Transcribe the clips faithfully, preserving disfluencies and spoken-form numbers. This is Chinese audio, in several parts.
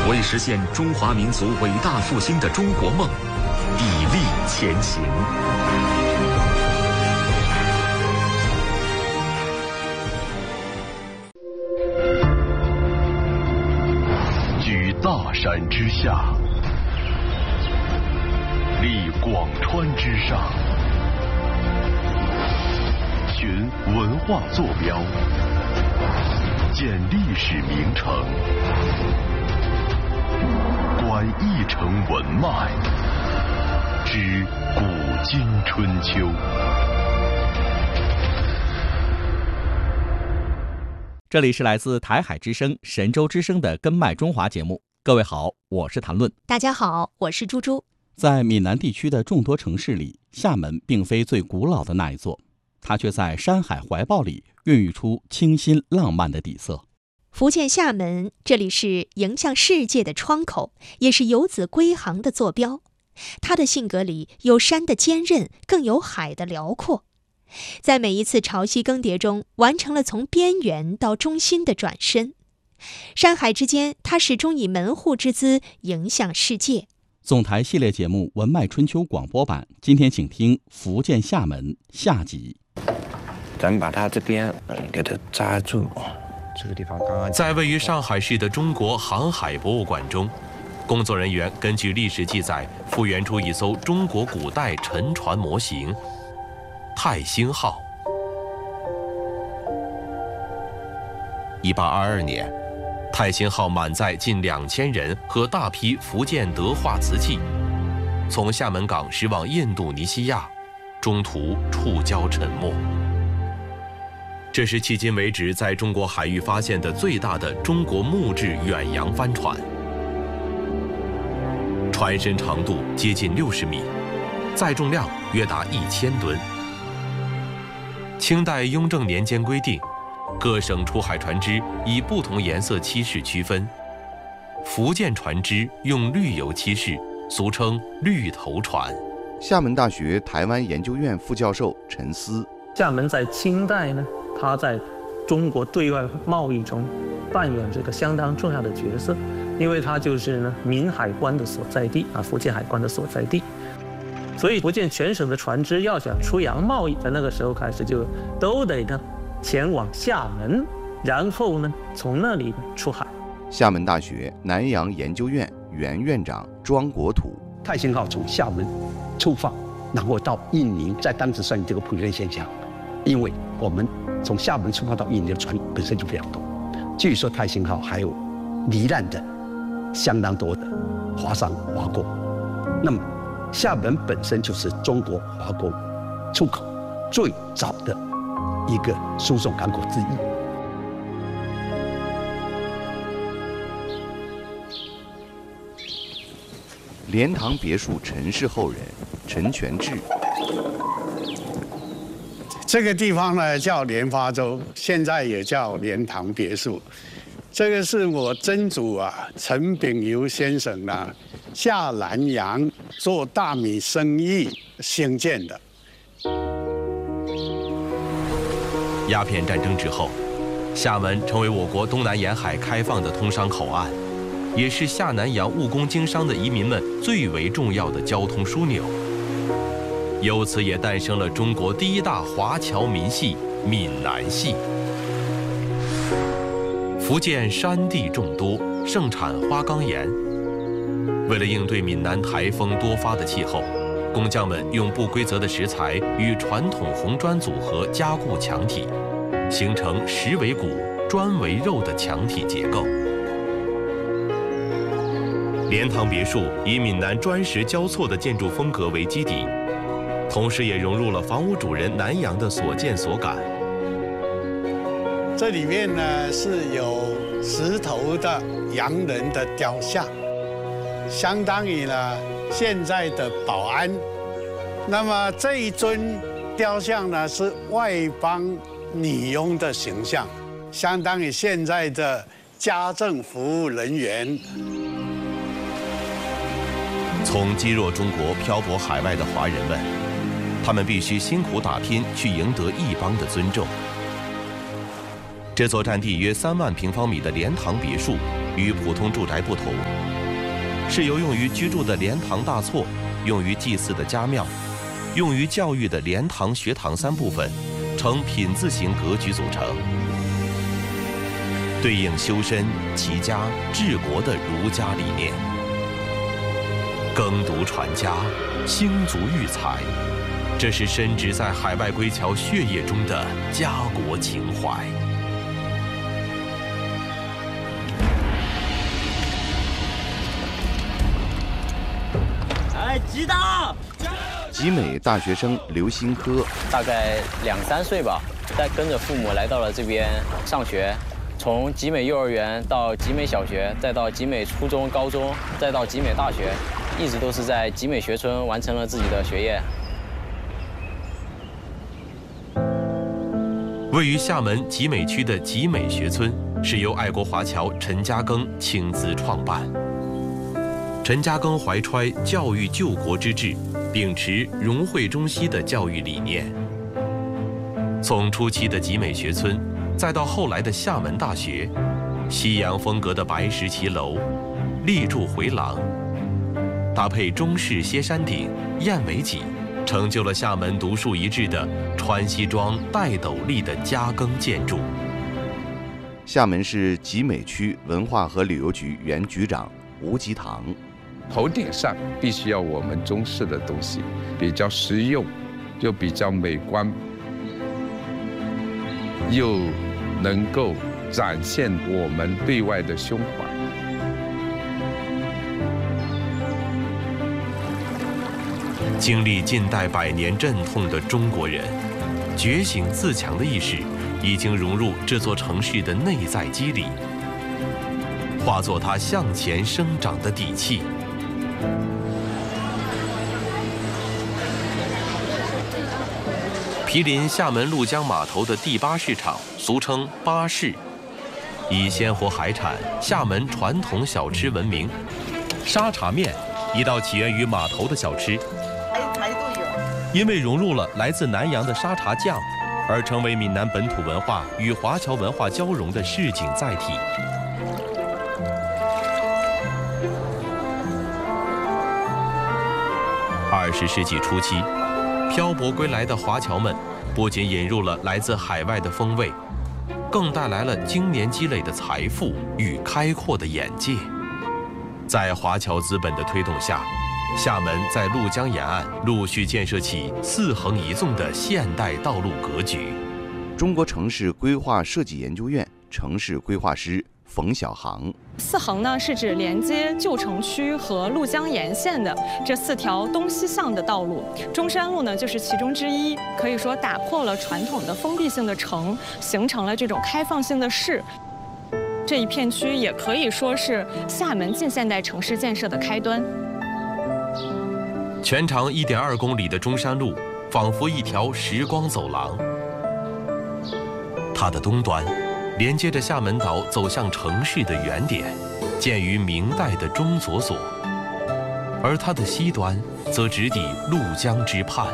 为实现中华民族伟大复兴的中国梦，砥砺前行。 居大山之下，立广川之上，寻文化坐标，建历史名城，观一城文脉，知古今春秋。 这里是来自台海之声、神州之声的根脉中华节目。各位好，我是谭论。 大家好，我是猪猪。 在闽南地区的众多城市里，厦门并非最古老的那一座，它却在山海怀抱里孕育出清新浪漫的底色。 福建厦门，这里是迎向世界的窗口，也是游子归航的坐标。他的性格里有山的坚韧，更有海的辽阔。在每一次潮汐更迭中，完成了从边缘到中心的转身。山海之间，他始终以门户之姿迎向世界。 总台系列节目《文脉春秋》广播版，今天请听福建厦门下集。 咱们把它这边嗯给它扎住。这个地方刚刚在位于上海市的中国航海博物馆中，工作人员根据历史记载复原出一艘中国古代沉船模型泰兴号。一八二二年，泰兴号满载近两千人和大批福建德化瓷器，从厦门港驶往印度尼西亚，中途触礁沉没。这是迄今为止在中国海域发现的最大的中国木质远洋帆船，船身长度接近六十米，载重量约达一千吨。清代雍正年间规定，各省出海船只以不同颜色漆饰区分。福建船只用绿油漆饰，俗称绿头船。 厦门大学台湾研究院副教授陈思， 厦门在清代呢，它在中国对外贸易中扮演这个相当重要的角色，因为它就是呢闽海关的所在地啊，福建海关的所在地。所以福建全省的船只要想出洋贸易，在那个时候开始就都得呢前往厦门，然后呢从那里出海。 厦门大学南洋研究院原院长庄国土， 泰兴号从厦门出发，然后到印尼，在当时算这个普遍现象，因为我们从厦门出发到印尼的船本身就非常多，据说泰兴号还有罹难的相当多的华商华工。那么厦门本身就是中国华工出口最早的一个输送港口之一。 莲塘别墅陈氏后人陈全志， 这个地方呢叫莲花洲，现在也叫莲塘别墅。这个是我曾祖啊陈炳游先生呢下南洋做大米生意兴建的。 鸦片战争之后，厦门成为我国东南沿海开放的通商口岸，也是下南洋务工经商的移民们最为重要的交通枢纽。由此也诞生了中国第一大华侨民系闽南系。福建山地众多，盛产花岗岩。为了应对闽南台风多发的气候，工匠们用不规则的石材与传统红砖组合加固墙体，形成石为骨、砖为肉的墙体结构。莲塘别墅以闽南砖石交错的建筑风格为基底，同时也融入了房屋主人南洋的所见所感。 这里面呢是有石头的洋人的雕像，相当于呢现在的保安。那么这一尊雕像呢是外邦女佣的形象，相当于现在的家政服务人员。 从积弱中国漂泊海外的华人们，他们必须辛苦打拼去赢得异邦的尊重。这座占地约三万平方米的莲塘别墅， 与普通住宅不同，是由用于居住的莲堂大厝、用于祭祀的家庙、用于教育的莲堂学堂三部分，呈品字形格局组成，对应修身、齐家、治国的儒家理念。耕读传家，兴族育才，这是深植在海外归侨血液中的家国情怀。 哎，吉大！ 集美大学生刘新科， 大概两三岁吧，在跟着父母来到了这边上学，从集美幼儿园到集美小学，再到集美初中、高中，再到集美大学，一直都是在集美学村完成了自己的学业。 位于厦门集美区的集美学村，是由爱国华侨陈嘉庚亲自创办。陈嘉庚怀揣教育救国之志，秉持融汇中西的教育理念。从初期的集美学村，再到后来的厦门大学，西洋风格的白石骑楼、立柱回廊，搭配中式歇山顶、燕尾脊，成就了厦门独树一帜的穿西装戴斗笠的嘉庚建筑。 厦门市集美区文化和旅游局原局长吴吉堂。 头顶上必须要我们中式的东西，比较实用，又比较美观，又能够展现我们对外的胸怀。 经历近代百年阵痛的中国人，觉醒自强的意识已经融入这座城市的内在肌理，化作它向前生长的底气。毗邻厦门鹭江码头的第八市场，俗称八市，以鲜活海产、厦门传统小吃闻名。沙茶面，一道起源于码头的小吃，因为融入了来自南洋的沙茶酱，而成为闽南本土文化与华侨文化交融的市井载体。二十世纪初期，漂泊归来的华侨们不仅引入了来自海外的风味，更带来了经年积累的财富与开阔的眼界。在华侨资本的推动下，厦门在鹭江沿岸陆续建设起四横一纵的现代道路格局。 中国城市规划设计研究院城市规划师冯小航。 四横呢是指连接旧城区和鹭江沿线的这四条东西向的道路，中山路呢就是其中之一。可以说打破了传统的封闭性的城，形成了这种开放性的市。这一片区也可以说是厦门近现代城市建设的开端。 全长一点二公里的中山路，仿佛一条时光走廊。它的东端连接着厦门岛走向城市的原点，建于明代的钟左所；而它的西端则直抵鹭江之畔。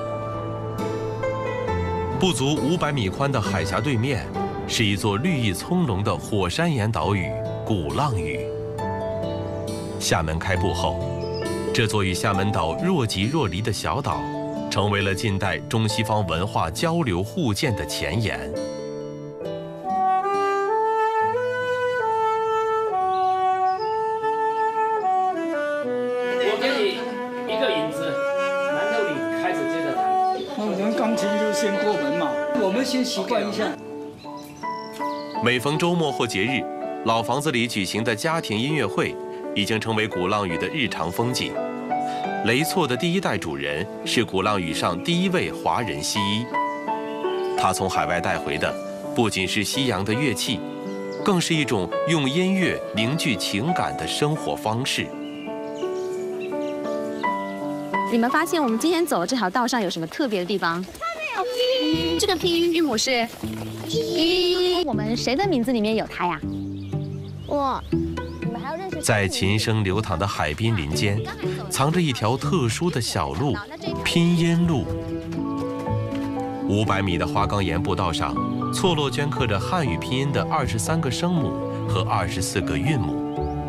不足五百米宽的海峡对面，是一座绿意葱茏的火山岩岛屿——鼓浪屿。厦门开埠后，这座与厦门岛若即若离的小岛，成为了近代中西方文化交流互鉴的前沿。 我给你一个引子，然后你开始接着弹。 那我们钢琴就先过门嘛，我们先习惯一下。 每逢周末或节日，老房子里举行的家庭音乐会已经成为鼓浪屿的日常风景。雷错的第一代主人是鼓浪屿上第一位华人西医，他从海外带回的不仅是西洋的乐器，更是一种用音乐凝聚情感的生活方式。 你们发现我们今天走的这条道上有什么特别的地方？哦，这个拼音韵母是一。我们谁的名字里面有它呀？我。 在琴声流淌的海滨林间，藏着一条特殊的小路——拼音路。五百米的花岗岩步道上，错落镌刻着汉语拼音的二十三个声母和二十四个韵母。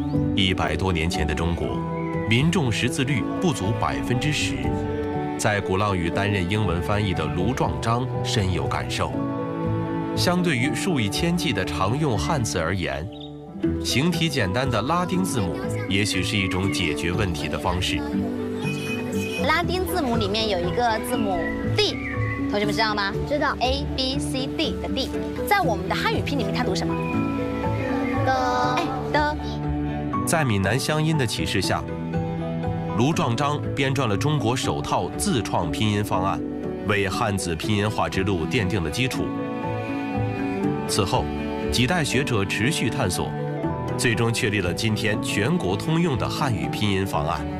一百多年前的中国，民众识字率不足百分之十。在鼓浪屿担任英文翻译的卢壮章深有感受。相对于数以千计的常用汉字而言，形体简单的拉丁字母也许是一种解决问题的方式。 拉丁字母里面有一个字母 D， 同学们知道吗？知道。A B C D 的 D， 在我们的汉语拼里面它读什么？的。哎的。 在闽南乡音的启示下，卢壮章编撰了中国首套自创拼音方案，为汉字拼音化之路奠定了基础。此后，几代学者持续探索，最终确立了今天全国通用的汉语拼音方案。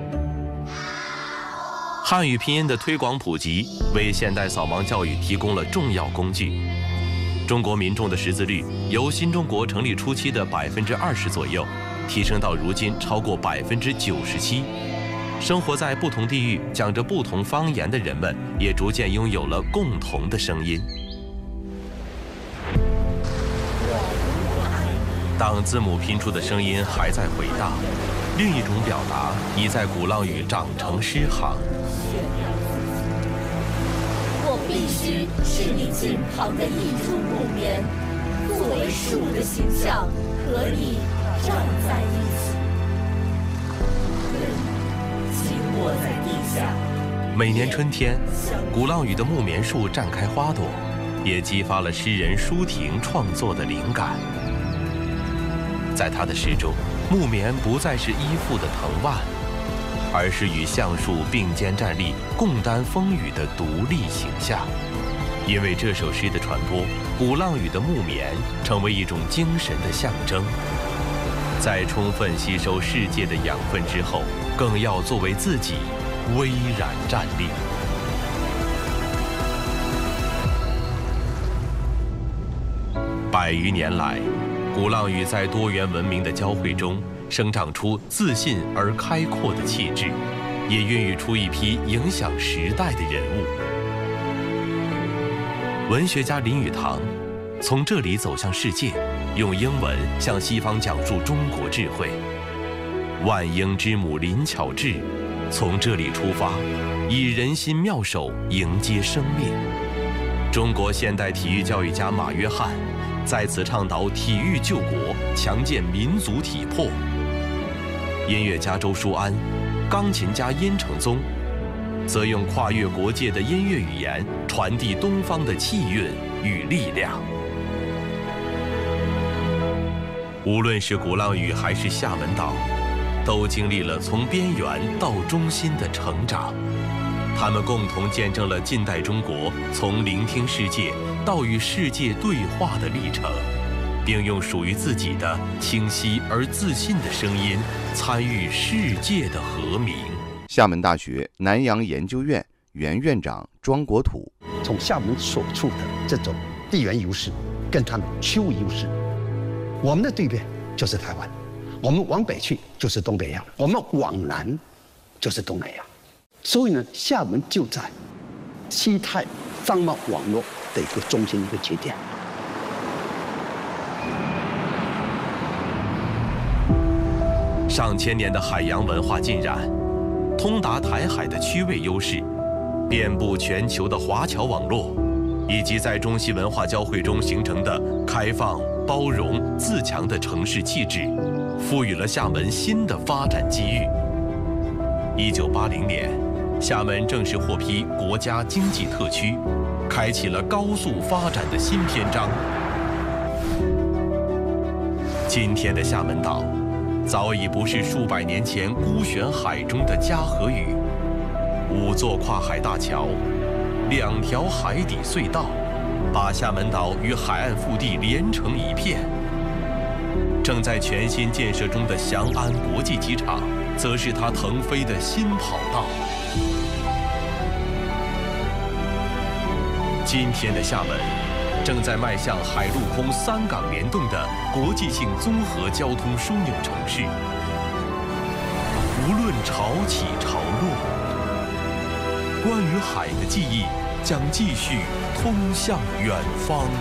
汉语拼音的推广普及，为现代扫盲教育提供了重要工具。中国民众的识字率由新中国成立初期的百分之二十左右，提升到如今超过百分之九十七。生活在不同地域、讲着不同方言的人们，也逐渐拥有了共同的声音。当字母拼出的声音还在回荡，另一种表达已在鼓浪屿长成诗行。 我必须使你近旁的一株木棉，作为树的形象和你站在一起。卧在地下。 每年春天，鼓浪屿的木棉树绽开花朵，也激发了诗人舒婷创作的灵感。在他的诗中，木棉不再是依附的藤蔓，而是与橡树并肩站立、共担风雨的独立形象。因为这首诗的传播，鼓浪屿的木棉成为一种精神的象征。在充分吸收世界的养分之后，更要作为自己巍然站立。百余年来，鼓浪屿在多元文明的交汇中，生长出自信而开阔的气质，也孕育出一批影响时代的人物。文学家林语堂从这里走向世界，用英文向西方讲述中国智慧。万英之母林巧稚从这里出发，以人心妙手迎接生命。中国现代体育教育家马约翰在此倡导体育救国，强健民族体魄。音乐家周书安、钢琴家殷承宗则用跨越国界的音乐语言传递东方的气韵与力量。无论是鼓浪屿还是厦门岛，都经历了从边缘到中心的成长。他们共同见证了近代中国从聆听世界到与世界对话的历程，并用属于自己的清晰而自信的声音参与世界的和鸣。 厦门大学南洋研究院原院长庄国土， 从厦门所处的这种地缘优势跟他们区域优势，我们的对面就是台湾，我们往北去就是东北亚，我们往南就是东南亚。所以呢，厦门就在西太商贸网络的一个中心一个节点。 上千年的海洋文化浸染，通达台海的区位优势，遍布全球的华侨网络，以及在中西文化交汇中形成的开放、包容、自强的城市气质，赋予了厦门新的发展机遇。一九八零年，厦门正式获批国家经济特区，开启了高速发展的新篇章。今天的厦门岛，早已不是数百年前孤悬海中的嘉禾屿，五座跨海大桥，两条海底隧道，把厦门岛与海岸腹地连成一片。正在全新建设中的翔安国际机场，则是它腾飞的新跑道。今天的厦门，正在迈向海陆空三港联动的国际性综合交通枢纽城市。无论潮起潮落，关于海的记忆将继续通向远方。